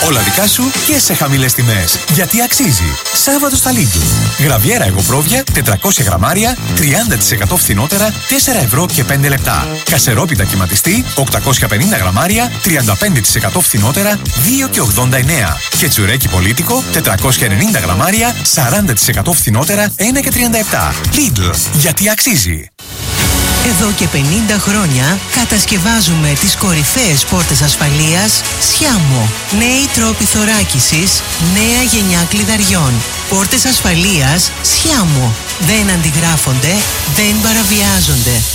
Όλα δικά σου και σε χαμηλές τιμές. Γιατί αξίζει. Σάββατο στα Lidl. Γραβιέρα εγωπρόβια 400 γραμμάρια 30% φθηνότερα 4 ευρώ και 5 λεπτά. Κασερόπιτα κυματιστή 850 γραμμάρια 35% φθηνότερα 2 και 89. Και τσουρέκι πολίτικο 490 γραμμάρια 40% φθηνότερα 1 και 37. Lidl. Γιατί αξίζει. Εδώ και 50 χρόνια κατασκευάζουμε τις κορυφαίες πόρτες ασφαλείας Sciamo. Νέοι τρόποι θωράκισης, νέα γενιά κλειδαριών. Πόρτες ασφαλείας Sciamo. Δεν αντιγράφονται, δεν παραβιάζονται.